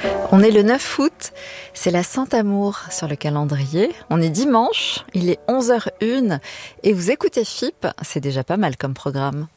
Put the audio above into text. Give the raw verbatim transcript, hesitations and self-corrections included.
On est le neuf août, c'est la Saint-Amour sur le calendrier. On est dimanche, il est onze heures zéro un et vous écoutez F I P, c'est déjà pas mal comme programme.